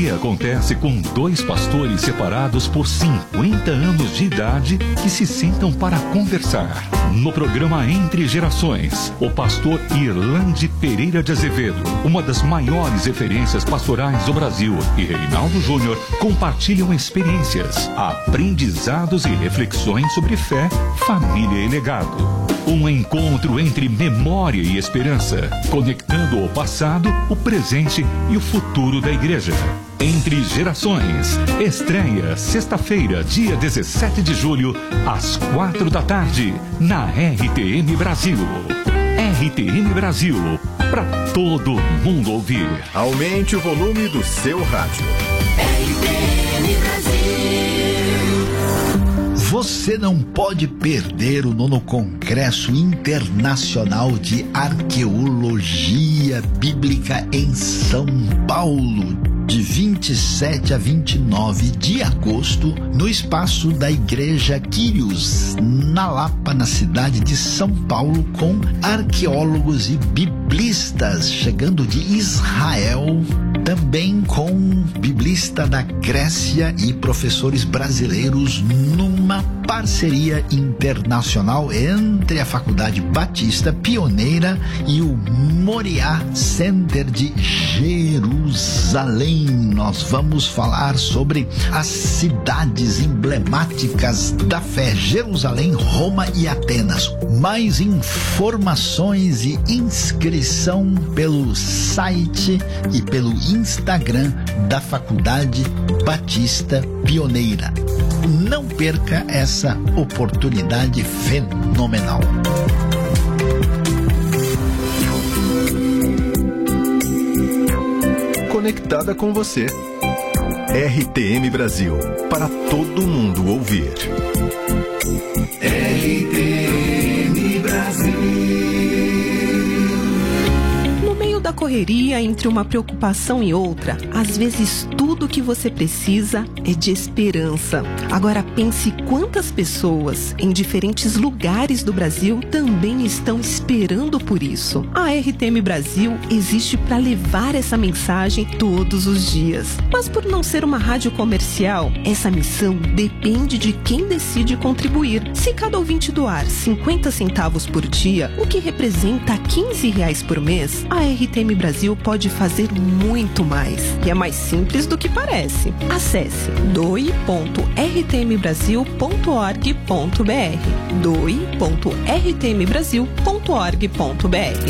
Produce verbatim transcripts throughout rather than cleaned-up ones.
que acontece com dois pastores separados por cinquenta anos de idade que se sentam para conversar. No programa Entre Gerações, o pastor Irlande Pereira de Azevedo, uma das maiores referências pastorais do Brasil, e Reinaldo Júnior compartilham experiências, aprendizados e reflexões sobre fé, família e legado. Um encontro entre memória e esperança, conectando o passado, o presente e o futuro da igreja. Entre Gerações, estreia sexta-feira, dia dezessete de julho, às quatro da tarde, na R T M Brasil. R T M Brasil, para todo mundo ouvir. Aumente o volume do seu rádio. R T M Brasil. Você não pode perder o nono Congresso Internacional de Arqueologia Bíblica em São Paulo, de vinte e sete a vinte e nove de agosto, no espaço da Igreja Quírios, na Lapa, na cidade de São Paulo, com arqueólogos e biblistas chegando de Israel, também com biblista da Grécia e professores brasileiros, numa parceria internacional entre a Faculdade Batista Pioneira e o Moriá Center de Jerusalém. Nós vamos falar sobre as cidades emblemáticas da fé: Jerusalém, Roma e Atenas. Mais informações e inscrição pelo site e pelo Instagram da Faculdade Batista Pioneira. Não perca essa oportunidade fenomenal. Conectada com você. R T M Brasil, para todo mundo ouvir. R T M Brasil. Da correria, entre uma preocupação e outra, às vezes tudo que você precisa é de esperança. Agora pense quantas pessoas em diferentes lugares do Brasil também estão esperando por isso. A R T M Brasil existe para levar essa mensagem todos os dias. Mas por não ser uma rádio comercial, essa missão depende de quem decide contribuir. Se cada ouvinte doar cinquenta centavos por dia, o que representa quinze reais por mês, a R T M Brasil pode fazer muito mais. E é mais simples do que parece. Acesse doe ponto r t m brasil ponto org ponto b r doe ponto r t m brasil ponto org ponto b r.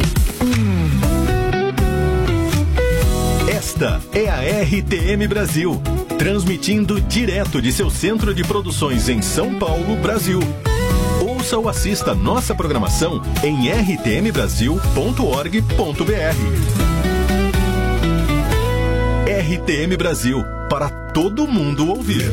Esta é a R T M Brasil, transmitindo direto de seu centro de produções em São Paulo, Brasil. Ouça ou assista nossa programação em r t m brasil ponto org ponto b r. R T M Brasil, para todo mundo ouvir.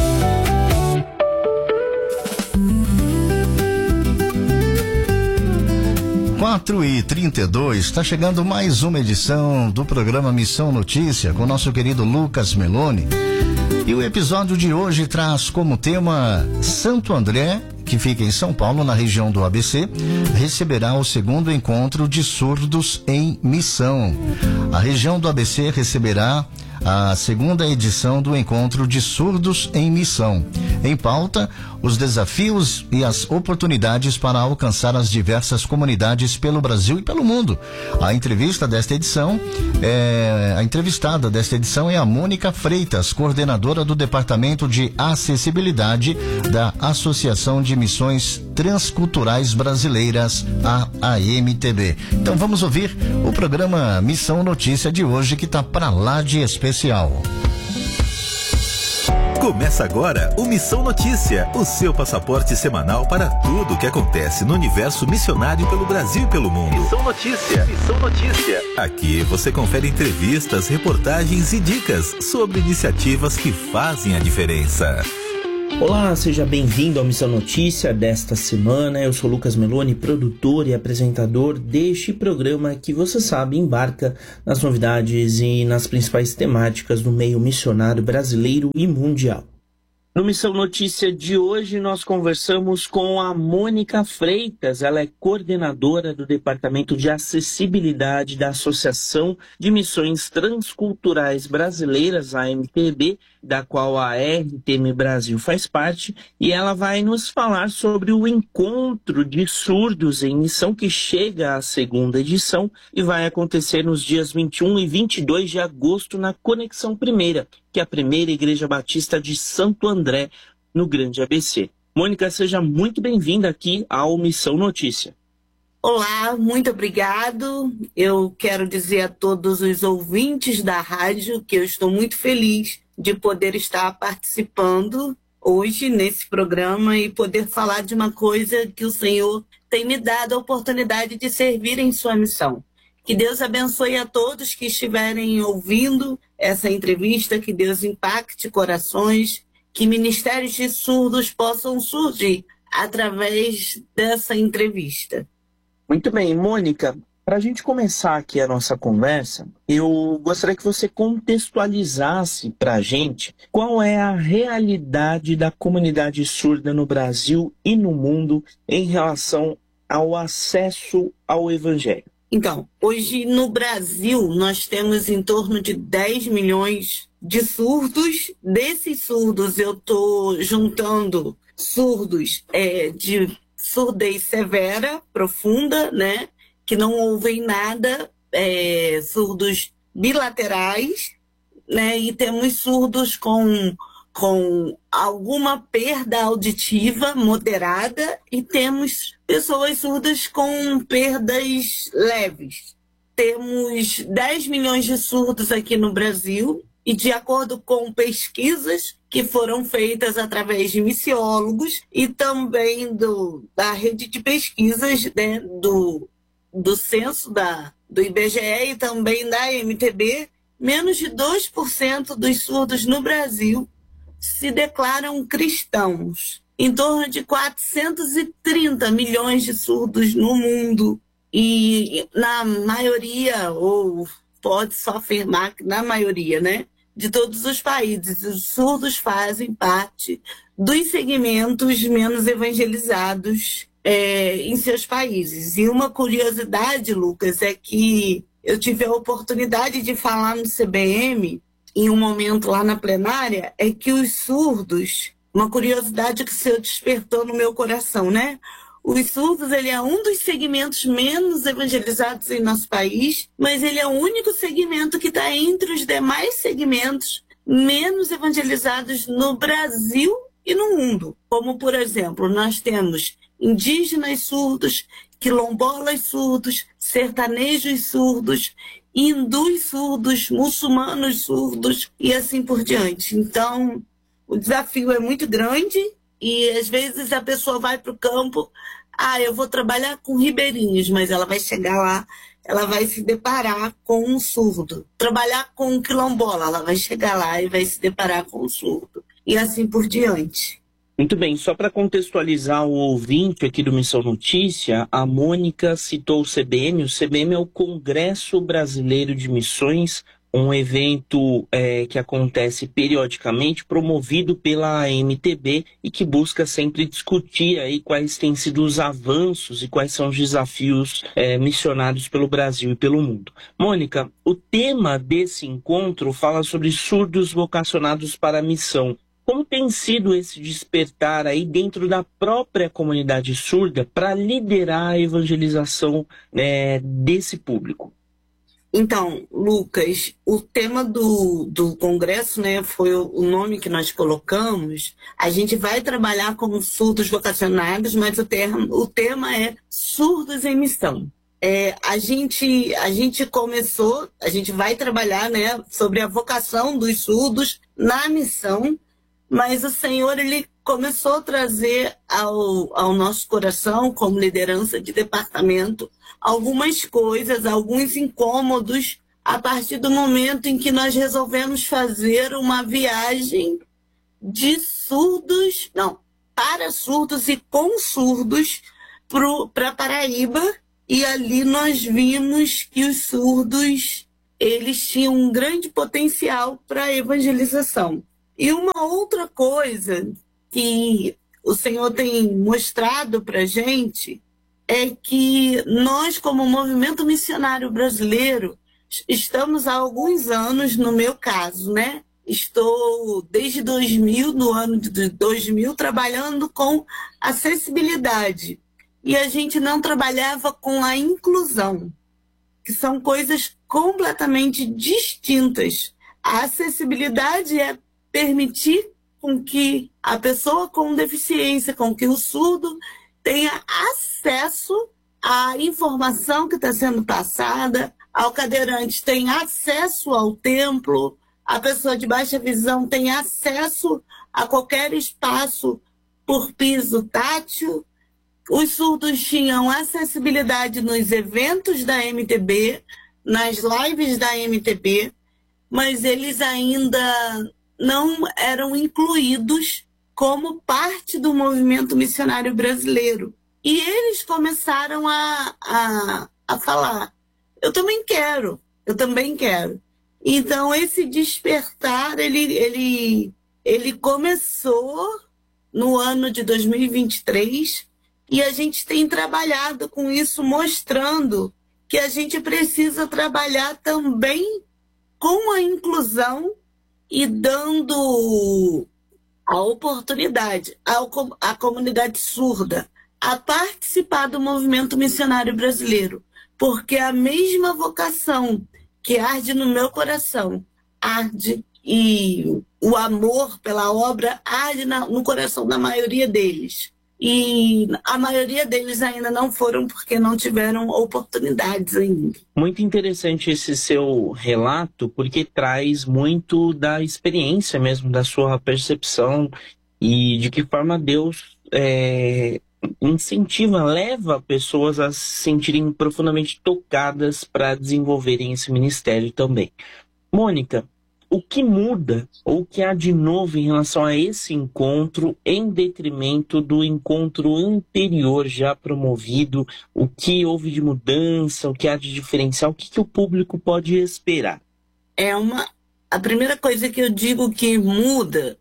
quatro e trinta e dois, está chegando mais uma edição do programa Missão Notícia com o nosso querido Lucas Meloni. E o episódio de hoje traz como tema Santo André, que fica em São Paulo, na região do A B C, receberá o segundo encontro de surdos em missão. A região do A B C receberá a segunda edição do Encontro de Surdos em Missão. Em pauta, os desafios e as oportunidades para alcançar as diversas comunidades pelo Brasil e pelo mundo. A entrevista desta edição, é, a entrevistada desta edição é a Mônica Freitas, coordenadora do Departamento de Acessibilidade da Associação de Missões Transculturais Brasileiras, a A M T B. Então vamos ouvir o programa Missão Notícia de hoje, que está para lá de especial. Começa agora o Missão Notícia, o seu passaporte semanal para tudo o que acontece no universo missionário pelo Brasil e pelo mundo. Missão Notícia, Missão Notícia. Aqui você confere entrevistas, reportagens e dicas sobre iniciativas que fazem a diferença. Olá, seja bem-vindo ao Missão Notícia desta semana. Eu sou Lucas Meloni, produtor e apresentador deste programa que, você sabe, embarca nas novidades e nas principais temáticas do meio missionário brasileiro e mundial. No Missão Notícia de hoje, nós conversamos com a Mônica Freitas. Ela é coordenadora do Departamento de Acessibilidade da Associação de Missões Transculturais Brasileiras, a M T B, da qual a R T M Brasil faz parte, e ela vai nos falar sobre o Encontro de Surdos em Missão, que chega à segunda edição e vai acontecer nos dias vinte e um e vinte e dois de agosto na Conexão Primeira, que é a primeira Igreja Batista de Santo André, no Grande A B C. Mônica, seja muito bem-vinda aqui ao Missão Notícia. Olá, muito obrigado. Eu quero dizer a todos os ouvintes da rádio que eu estou muito feliz de poder estar participando hoje nesse programa e poder falar de uma coisa que o Senhor tem me dado a oportunidade de servir em sua missão. Que Deus abençoe a todos que estiverem ouvindo essa entrevista, que Deus impacte corações, que ministérios de surdos possam surgir através dessa entrevista. Muito bem, Mônica, para a gente começar aqui a nossa conversa, eu gostaria que você contextualizasse para a gente qual é a realidade da comunidade surda no Brasil e no mundo em relação ao acesso ao Evangelho. Então, hoje no Brasil nós temos em torno de dez milhões de surdos. Desses surdos eu estou juntando surdos é, de surdez severa, profunda, né? Que não ouvem nada, é, surdos bilaterais, né? E temos surdos com, com alguma perda auditiva moderada e temos pessoas surdas com perdas leves. Temos dez milhões de surdos aqui no Brasil e, de acordo com pesquisas que foram feitas através de missiólogos e também do, da rede de pesquisas, né, do, do censo da, do I B G E e também da M T B, menos de dois por cento dos surdos no Brasil se declaram cristãos. Em torno de quatrocentos e trinta milhões de surdos no mundo. E na maioria, ou pode-se afirmar que na maioria, né, de todos os países, os surdos fazem parte dos segmentos menos evangelizados é, em seus países. E uma curiosidade, Lucas, é que eu tive a oportunidade de falar no C B M em um momento lá na plenária, é que os surdos, uma curiosidade que o Senhor despertou no meu coração, né? Os surdos, ele é um dos segmentos menos evangelizados em nosso país, mas ele é o único segmento que está entre os demais segmentos menos evangelizados no Brasil e no mundo. Como, por exemplo, nós temos indígenas surdos, quilombolas surdos, sertanejos surdos, hindus surdos, muçulmanos surdos e assim por diante. Então, o desafio é muito grande e às vezes a pessoa vai para o campo, ah, eu vou trabalhar com ribeirinhos, mas ela vai chegar lá, ela vai se deparar com um surdo. Trabalhar com um quilombola, ela vai chegar lá e vai se deparar com um surdo. E assim por diante. Muito bem, só para contextualizar o ouvinte aqui do Missão Notícia, a Mônica citou o C B M. O C B M é o Congresso Brasileiro de Missões, um evento é, que acontece periodicamente, promovido pela M T B e que busca sempre discutir aí quais têm sido os avanços e quais são os desafios é, missionários pelo Brasil e pelo mundo. Mônica, o tema desse encontro fala sobre surdos vocacionados para a missão. Como tem sido esse despertar aí dentro da própria comunidade surda para liderar a evangelização é, desse público? Então, Lucas, o tema do, do congresso, né, foi o, o nome que nós colocamos. A gente vai trabalhar com surdos vocacionados, mas o, termo, o tema é surdos em missão. É, a, gente, a gente começou, a gente vai trabalhar, né, sobre a vocação dos surdos na missão, mas o Senhor, ele começou a trazer ao, ao nosso coração, como liderança de departamento, algumas coisas, alguns incômodos, a partir do momento em que nós resolvemos fazer uma viagem de surdos, não, para surdos e com surdos para Paraíba, e ali nós vimos que os surdos, eles tinham um grande potencial para a evangelização. E uma outra coisa que o Senhor tem mostrado para a gente é que nós, como movimento missionário brasileiro, estamos há alguns anos, no meu caso, né? Estou desde dois mil, no ano de dois mil, trabalhando com acessibilidade. E a gente não trabalhava com a inclusão, que são coisas completamente distintas. A acessibilidade é permitir com que a pessoa com deficiência, com que o surdo tenha acesso à informação que está sendo passada, ao cadeirante tem acesso ao templo, a pessoa de baixa visão tem acesso a qualquer espaço por piso tátil. Os surdos tinham acessibilidade nos eventos da M T B, nas lives da M T B, mas eles ainda não eram incluídos como parte do movimento missionário brasileiro. E eles começaram a, a, a falar, eu também quero, eu também quero. Então, esse despertar, ele, ele, ele começou no ano de dois mil e vinte e três, e a gente tem trabalhado com isso, mostrando que a gente precisa trabalhar também com a inclusão e dando a oportunidade à comunidade surda a participar do movimento missionário brasileiro, porque a mesma vocação que arde no meu coração, arde, e o amor pela obra arde na, no coração da maioria deles. E a maioria deles ainda não foram porque não tiveram oportunidades ainda. Muito interessante esse seu relato, porque traz muito da experiência mesmo, da sua percepção e de que forma Deus é, incentiva, leva pessoas a se sentirem profundamente tocadas para desenvolverem esse ministério também. Mônica, o que muda ou o que há de novo em relação a esse encontro em detrimento do encontro anterior já promovido? O que houve de mudança, o que há de diferencial, o que, que o público pode esperar? É uma... A primeira coisa que eu digo que muda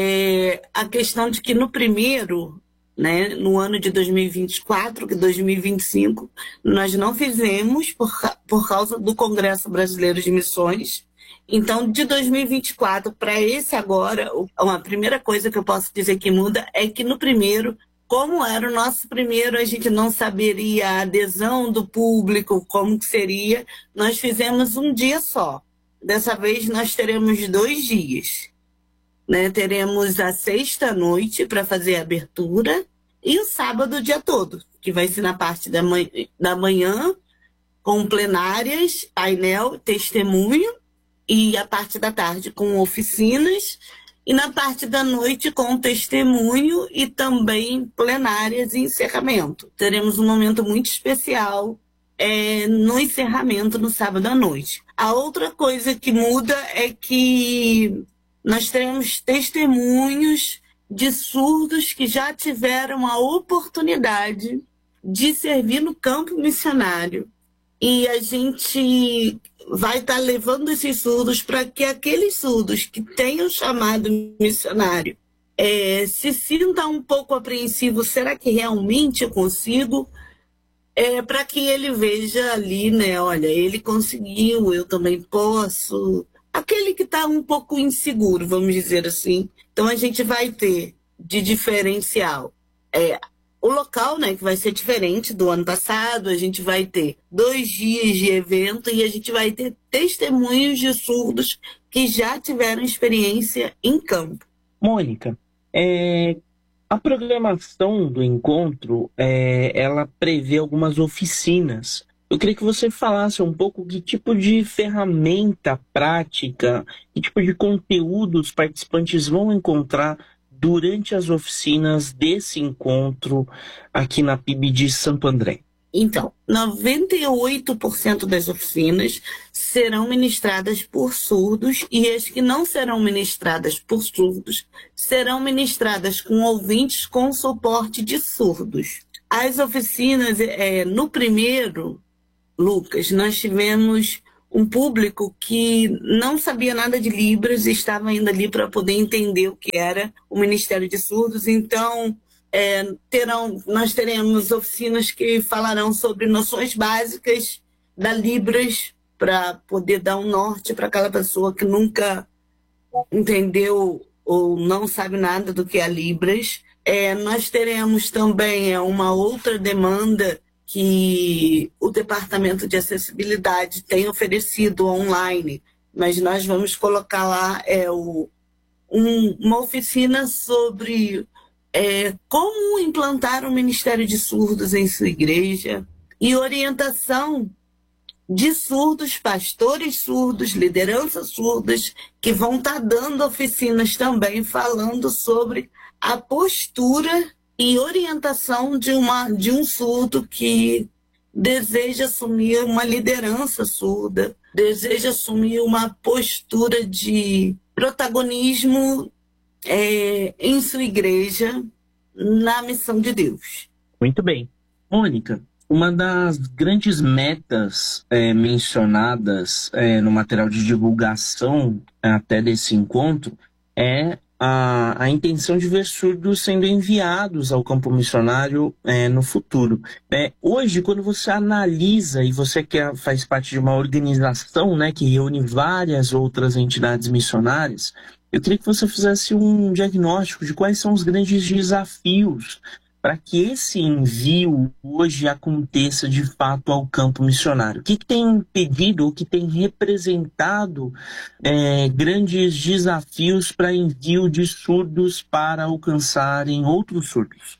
é a questão de que no primeiro, né, no ano de dois mil e vinte e quatro, que dois mil e vinte e cinco, nós não fizemos por, por causa do Congresso Brasileiro de Missões. Então, de dois mil e vinte e quatro para esse agora, uma primeira coisa que eu posso dizer que muda é que no primeiro, como era o nosso primeiro, a gente não saberia a adesão do público, como que seria, nós fizemos um dia só. Dessa vez nós teremos dois dias. Né? Teremos a sexta-noite para fazer a abertura e o sábado o dia todo, que vai ser na parte da manhã, da manhã com plenárias, painel, testemunho, e a parte da tarde com oficinas, e na parte da noite com testemunho e também plenárias e encerramento. Teremos um momento muito especial é, no encerramento no sábado à noite. A outra coisa que muda é que nós teremos testemunhos de surdos que já tiveram a oportunidade de servir no campo missionário. E a gente vai estar levando esses surdos para que aqueles surdos que tenham chamado missionário é, se sintam um pouco apreensivos. Será que realmente eu consigo? É, para que ele veja ali, né? Olha, ele conseguiu, eu também posso. Aquele que está um pouco inseguro, vamos dizer assim. Então a gente vai ter de diferencial é, o local, né, que vai ser diferente do ano passado. A gente vai ter dois dias de evento e a gente vai ter testemunhos de surdos que já tiveram experiência em campo. Mônica, é, a programação do encontro, é, ela prevê algumas oficinas. Eu queria que você falasse um pouco que tipo de ferramenta prática, que tipo de conteúdo os participantes vão encontrar durante as oficinas desse encontro aqui na P I B de Santo André. Então, noventa e oito por cento das oficinas serão ministradas por surdos e as que não serão ministradas por surdos serão ministradas com ouvintes com suporte de surdos. As oficinas, é, no primeiro, Lucas, nós tivemos um público que não sabia nada de Libras e estava indo ali para poder entender o que era o Ministério de Surdos. Então, é, terão, nós teremos oficinas que falarão sobre noções básicas da Libras para poder dar um norte para aquela pessoa que nunca entendeu ou não sabe nada do que é Libras. É, nós teremos também é, uma outra demanda que o Departamento de Acessibilidade tem oferecido online, mas nós vamos colocar lá é, o, um, uma oficina sobre é, como implantar o Ministério de Surdos em sua igreja e orientação de surdos, pastores surdos, lideranças surdas, que vão estar dando oficinas também falando sobre a postura e orientação de, uma, de um surdo que deseja assumir uma liderança surda, deseja assumir uma postura de protagonismo é, em sua igreja, na missão de Deus. Muito bem. Mônica, uma das grandes metas é, mencionadas é, no material de divulgação até desse encontro é A, a intenção de ver surdos sendo enviados ao campo missionário é, no futuro. É, hoje, quando você analisa e você quer, faz parte de uma organização, né, que reúne várias outras entidades missionárias, eu queria que você fizesse um diagnóstico de quais são os grandes desafios para que esse envio hoje aconteça de fato ao campo missionário. O que, que tem impedido, o que tem representado é, grandes desafios para envio de surdos para alcançarem outros surdos?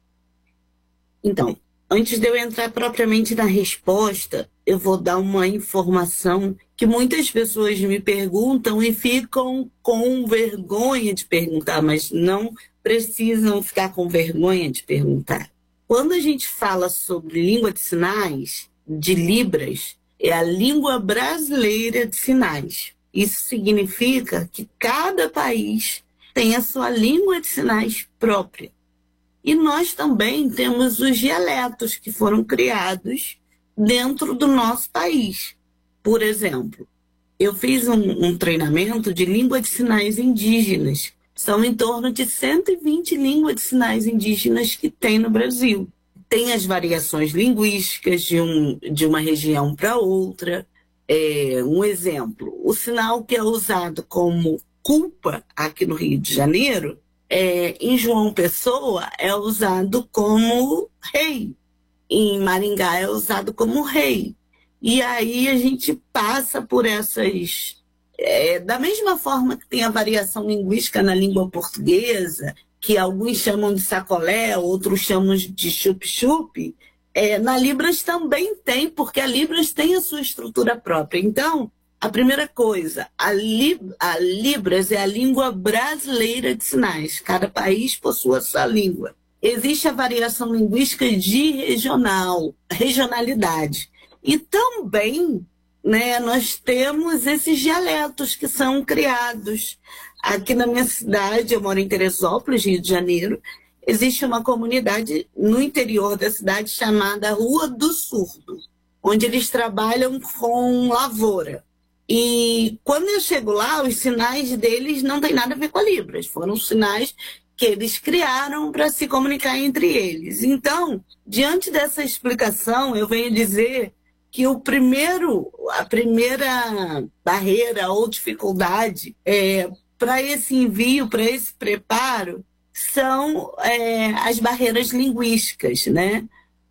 Então, antes de eu entrar propriamente na resposta, eu vou dar uma informação que muitas pessoas me perguntam e ficam com vergonha de perguntar, mas não precisam ficar com vergonha de perguntar. Quando a gente fala sobre língua de sinais, de Libras, é a língua brasileira de sinais. Isso significa que cada país tem a sua língua de sinais própria. E nós também temos os dialetos que foram criados dentro do nosso país. Por exemplo, eu fiz um, um treinamento de língua de sinais indígenas. São em torno de cento e vinte línguas de sinais indígenas que tem no Brasil. Tem as variações linguísticas de, um, de uma região para outra. É, um exemplo, o sinal que é usado como culpa aqui no Rio de Janeiro, é, em João Pessoa é usado como rei. Em Maringá é usado como rei. E aí a gente passa por essas... É, da mesma forma que tem a variação linguística na língua portuguesa, que alguns chamam de sacolé, outros chamam de chup-chup, é, na Libras também tem, porque a Libras tem a sua estrutura própria. Então, a primeira coisa, a, Lib, a Libras é a língua brasileira de sinais. Cada país possui a sua língua. Existe a variação linguística de regional, regionalidade. E também... Né, nós temos esses dialetos que são criados. Aqui na minha cidade, eu moro em Teresópolis, Rio de Janeiro, existe uma comunidade no interior da cidade chamada Rua do Surdo, onde eles trabalham com lavoura. E quando eu chego lá, os sinais deles não têm nada a ver com a Libras, foram sinais que eles criaram para se comunicar entre eles. Então, diante dessa explicação, eu venho dizer que o primeiro, a primeira barreira ou dificuldade é, para esse envio, para esse preparo, são é, as barreiras linguísticas, né?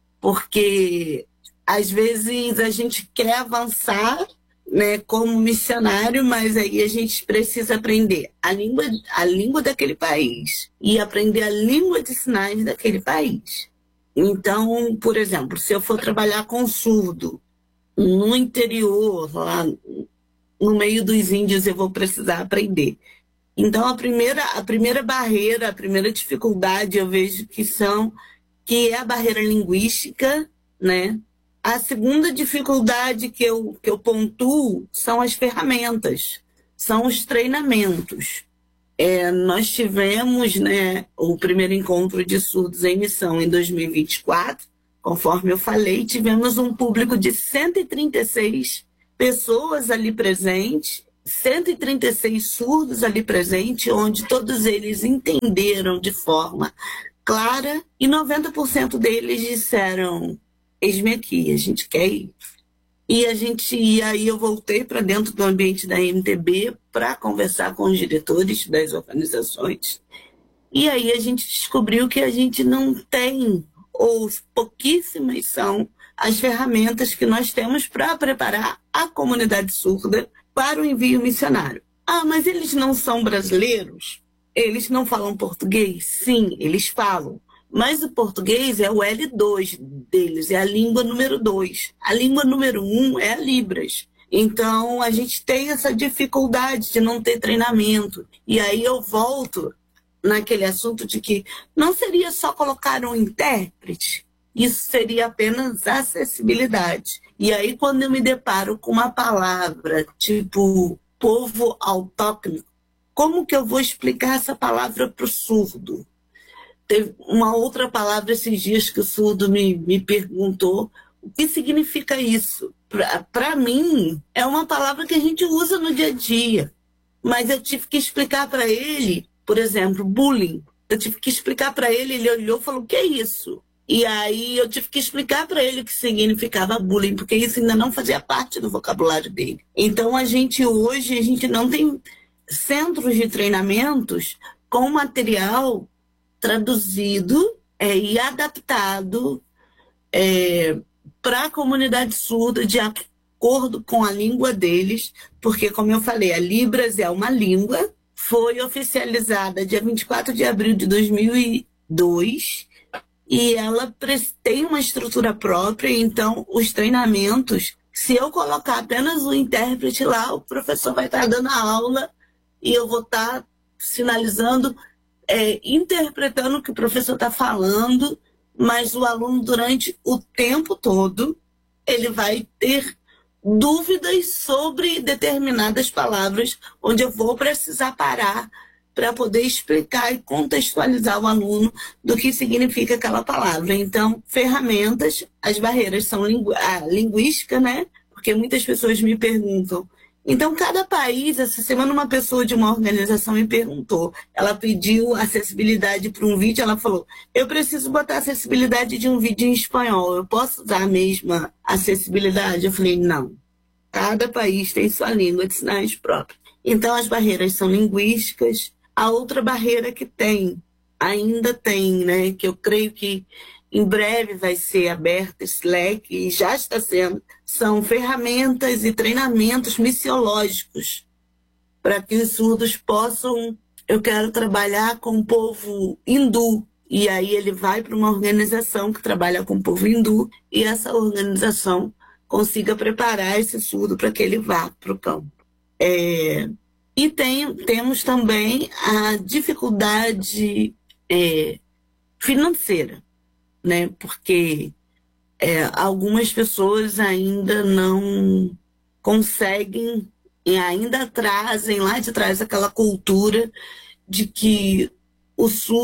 Porque, às vezes, a gente quer avançar, né, como missionário, mas aí a gente precisa aprender a língua, a língua daquele país e aprender a língua de sinais daquele país. Então, por exemplo, se eu for trabalhar com surdo, no interior, lá no meio dos índios, eu vou precisar aprender. Então, a primeira, a primeira barreira, a primeira dificuldade, eu vejo que são, que é a barreira linguística, né? A segunda dificuldade que eu, que eu pontuo são as ferramentas, são os treinamentos. É, nós tivemos, né, o primeiro encontro de surdos em missão em dois mil e vinte e quatro, conforme eu falei, tivemos um público de cento e trinta e seis pessoas ali presentes, cento e trinta e seis surdos ali presentes, onde todos eles entenderam de forma clara e noventa por cento deles disseram: eis-me aqui, a gente quer ir. E a gente, e aí eu voltei para dentro do ambiente da M T B para conversar com os diretores das organizações. E aí a gente descobriu que a gente não tem, ou pouquíssimas são, as ferramentas que nós temos para preparar a comunidade surda para o envio missionário. Ah, mas eles não são brasileiros? Eles não falam português? Sim, eles falam. Mas o português é o L dois deles, é a língua número dois. A língua número um é a Libras. Então, a gente tem essa dificuldade de não ter treinamento. E aí eu volto naquele assunto de que não seria só colocar um intérprete, isso seria apenas acessibilidade. E aí, quando eu me deparo com uma palavra tipo povo autóctone, como que eu vou explicar essa palavra para o surdo? Teve uma outra palavra esses dias que o surdo me, me perguntou o que significa isso. Para mim, é uma palavra que a gente usa no dia a dia. Mas eu tive que explicar para ele, por exemplo, bullying. Eu tive que explicar para ele, ele olhou e falou: o que é isso? E aí eu tive que explicar para ele o que significava bullying, porque isso ainda não fazia parte do vocabulário dele. Então, a gente hoje, a gente não tem centros de treinamentos com material traduzido é, e adaptado é, para a comunidade surda de acordo com a língua deles, porque, como eu falei, a Libras é uma língua, foi oficializada dia vinte e quatro de abril de dois mil e dois e ela tem uma estrutura própria. Então os treinamentos, se eu colocar apenas o intérprete lá, o professor vai estar dando a aula e eu vou estar sinalizando, É, interpretando o que o professor está falando, mas o aluno, durante o tempo todo, ele vai ter dúvidas sobre determinadas palavras, onde eu vou precisar parar para poder explicar e contextualizar o aluno do que significa aquela palavra. Então, ferramentas, as barreiras são lingu a linguística, né? Porque muitas pessoas me perguntam. Então, cada país, essa semana uma pessoa de uma organização me perguntou, ela pediu acessibilidade para um vídeo, ela falou: eu preciso botar acessibilidade de um vídeo em espanhol, eu posso usar a mesma acessibilidade? Eu falei: não, cada país tem sua língua de sinais própria. Então, as barreiras são linguísticas. A outra barreira que tem, ainda tem, né, que eu creio que em breve vai ser aberto esse leque, e já está sendo, são ferramentas e treinamentos missiológicos para que os surdos possam... Eu quero trabalhar com o povo hindu, e aí ele vai para uma organização que trabalha com o povo hindu, e essa organização consiga preparar esse surdo para que ele vá para o campo. É... E tem, temos também a dificuldade é, financeira, né? Porque é, algumas pessoas ainda não conseguem e ainda trazem lá de trás aquela cultura de que o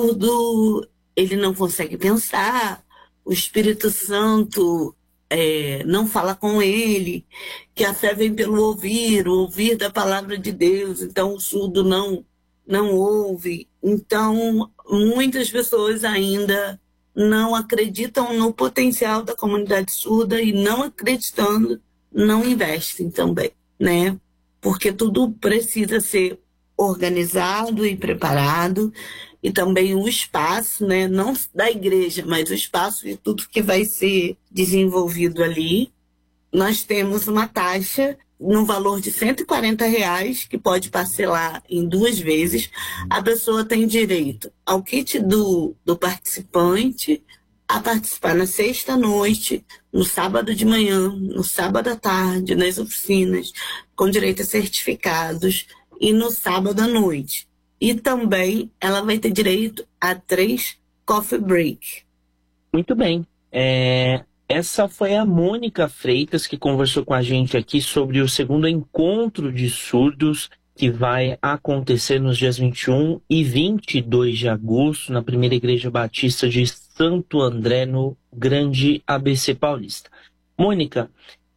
surdo ele não consegue pensar, o Espírito Santo é, não fala com ele, que a fé vem pelo ouvir, o ouvir da palavra de Deus, então o surdo não, não ouve. Então, muitas pessoas ainda não acreditam no potencial da comunidade surda e, não acreditando, não investem também, né? Porque tudo precisa ser organizado e preparado, e também o espaço, né? Não da igreja, mas o espaço de tudo que vai ser desenvolvido ali. Nós temos uma taxa no valor de cento e quarenta reais, que pode parcelar em duas vezes. A pessoa tem direito ao kit do, do participante, a participar na sexta-noite, no sábado de manhã, no sábado à tarde, nas oficinas, com direito a certificados, e no sábado à noite. E também ela vai ter direito a três coffee break. Muito bem. É, essa foi a Mônica Freitas, que conversou com a gente aqui sobre o segundo encontro de surdos, que vai acontecer nos dias vinte e um e vinte e dois de agosto, na Primeira Igreja Batista de Santo André, no Grande A B C Paulista. Mônica,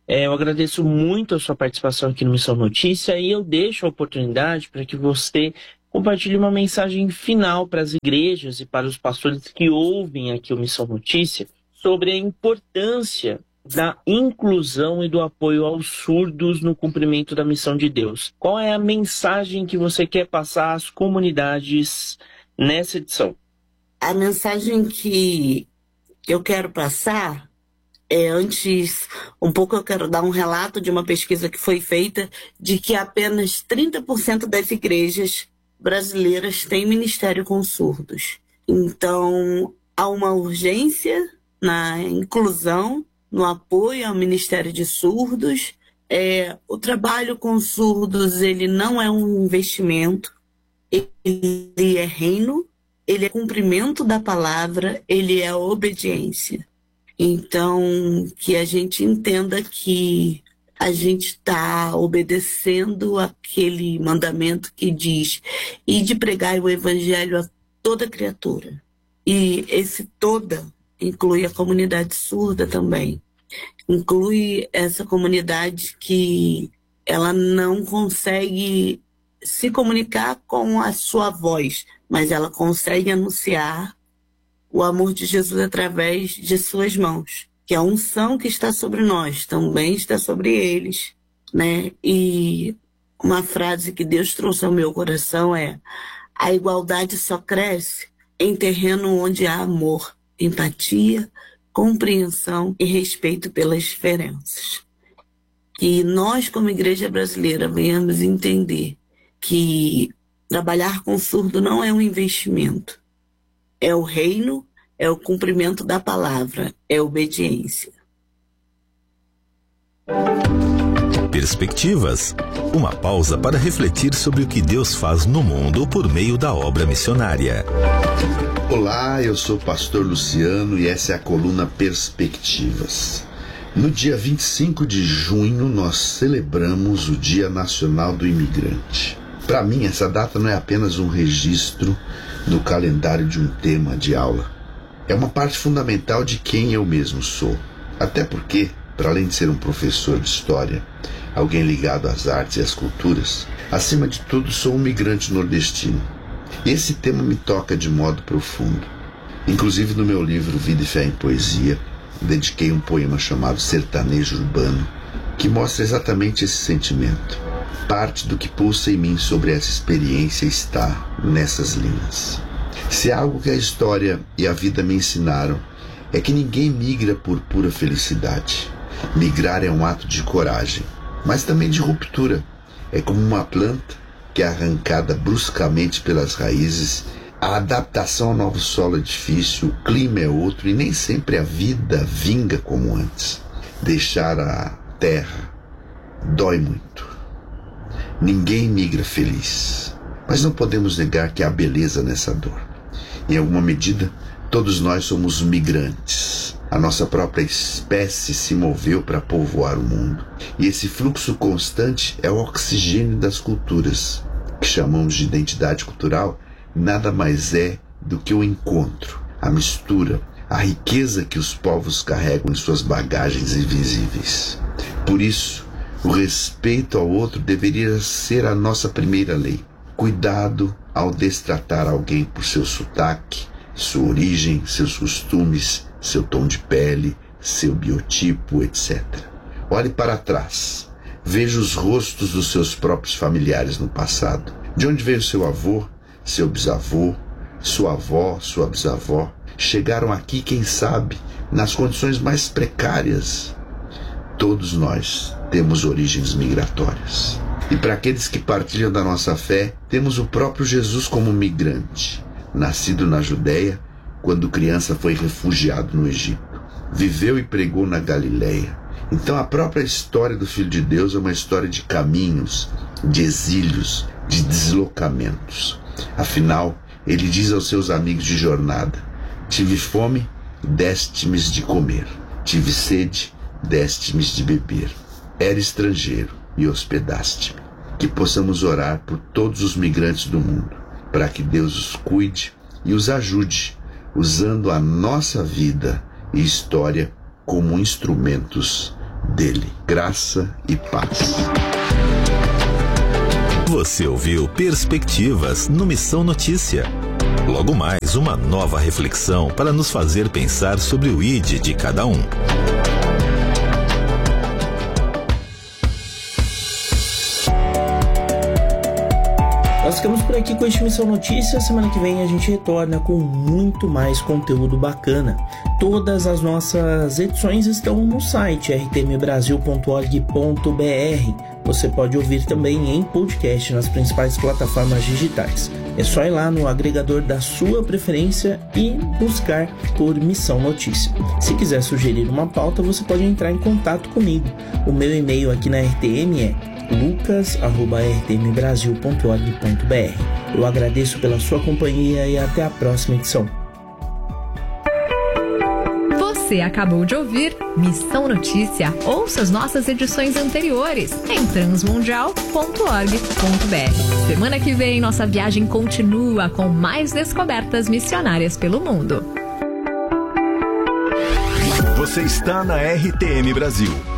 É, eu agradeço muito a sua participação aqui no Missão Notícia e eu deixo a oportunidade para que você compartilhe uma mensagem final para as igrejas e para os pastores que ouvem aqui o Missão Notícia sobre a importância da inclusão e do apoio aos surdos no cumprimento da missão de Deus. Qual é a mensagem que você quer passar às comunidades nessa edição? A mensagem que eu quero passar é, antes, um pouco eu quero dar um relato de uma pesquisa que foi feita de que apenas trinta por cento das igrejas brasileiras têm ministério com surdos. Então, há uma urgência na inclusão, no apoio ao Ministério de Surdos. É, o trabalho com surdos, ele não é um investimento, ele é reino, ele é cumprimento da palavra, ele é obediência. Então, que a gente entenda que a gente está obedecendo aquele mandamento que diz e de pregar o evangelho a toda criatura. E esse toda inclui a comunidade surda também. Inclui essa comunidade que ela não consegue se comunicar com a sua voz, mas ela consegue anunciar o amor de Jesus através de suas mãos, que a unção que está sobre nós também está sobre eles, né? E uma frase que Deus trouxe ao meu coração é: a igualdade só cresce em terreno onde há amor, empatia, compreensão e respeito pelas diferenças. Que nós, como igreja brasileira, venhamos entender que trabalhar com surdo não é um investimento. É o reino, é o cumprimento da palavra, é obediência. Perspectivas. Uma pausa para refletir sobre o que Deus faz no mundo por meio da obra missionária. Olá, eu sou o pastor Luciano e essa é a coluna Perspectivas. No dia vinte e cinco de junho, nós celebramos o Dia Nacional do Imigrante. Para mim, essa data não é apenas um registro no calendário de um tema de aula. É uma parte fundamental de quem eu mesmo sou. Até porque, para além de ser um professor de história, alguém ligado às artes e às culturas, acima de tudo sou um migrante nordestino. E esse tema me toca de modo profundo. Inclusive no meu livro Vida e Fé em Poesia, dediquei um poema chamado Sertanejo Urbano, que mostra exatamente esse sentimento. Parte do que pulsa em mim sobre essa experiência está nessas linhas. Se há algo que a história e a vida me ensinaram, é que ninguém migra por pura felicidade. Migrar é um ato de coragem, mas também de ruptura. É como uma planta que é arrancada bruscamente pelas raízes. A adaptação ao novo solo é difícil, o clima é outro e nem sempre a vida vinga como antes. Deixar a terra dói muito. Ninguém migra feliz, mas não podemos negar que há beleza nessa dor. Em alguma medida, todos nós somos migrantes. A nossa própria espécie se moveu para povoar o mundo. E esse fluxo constante é o oxigênio das culturas, que chamamos de identidade cultural, nada mais é do que o encontro, a mistura, a riqueza que os povos carregam em suas bagagens invisíveis. Por isso, o respeito ao outro deveria ser a nossa primeira lei. Cuidado ao destratar alguém por seu sotaque, sua origem, seus costumes, seu tom de pele, seu biotipo, etcétera. Olhe para trás. Veja os rostos dos seus próprios familiares no passado. De onde veio seu avô, seu bisavô, sua avó, sua bisavó? Chegaram aqui, quem sabe, nas condições mais precárias. Todos nós temos origens migratórias. E para aqueles que partilham da nossa fé, temos o próprio Jesus como migrante, nascido na Judéia, quando criança foi refugiado no Egito. Viveu e pregou na Galileia. Então a própria história do Filho de Deus é uma história de caminhos, de exílios, de deslocamentos. Afinal, ele diz aos seus amigos de jornada: tive fome, deste-me de comer. Tive sede, deste-me de beber. Era estrangeiro e hospedaste-me. Que possamos orar por todos os migrantes do mundo, para que Deus os cuide e os ajude, usando a nossa vida e história como instrumentos dele. Graça e paz. Você ouviu Perspectivas no Missão Notícia. Logo mais, uma nova reflexão para nos fazer pensar sobre o I D de cada um. Nós ficamos por aqui com este Missão Notícia. Semana que vem a gente retorna com muito mais conteúdo bacana. Todas as nossas edições estão no site r t m brasil ponto org ponto b r. Você pode ouvir também em podcast nas principais plataformas digitais. É só ir lá no agregador da sua preferência e buscar por Missão Notícia. Se quiser sugerir uma pauta, você pode entrar em contato comigo. O meu e-mail aqui na R T M é lucas arroba r t m brasil ponto org ponto b r. Eu agradeço pela sua companhia e até a próxima edição. Você acabou de ouvir Missão Notícia. Ouça as nossas edições anteriores em transmundial ponto org ponto b r. Semana que vem, nossa viagem continua com mais descobertas missionárias pelo mundo. Você está na R T M Brasil.